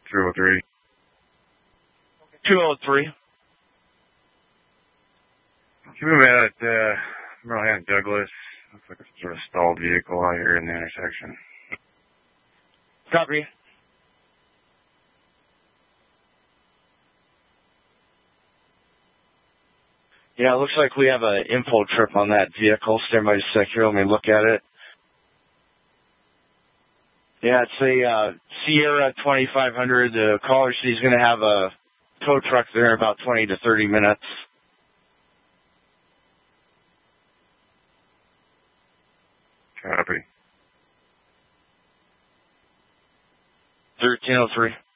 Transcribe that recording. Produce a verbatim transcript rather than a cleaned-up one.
two oh three. two oh three. Keep him at uh, Merlehan Douglas. Looks like a sort of stalled vehicle out here in the intersection. Copy. Yeah, it looks like we have an info trip on that vehicle. Stand by just a sec here. Let me look at it. Yeah, it's a uh, Sierra twenty-five hundred. The caller said he's going to have a tow truck there in about twenty to thirty minutes. Copy. thirteen oh three.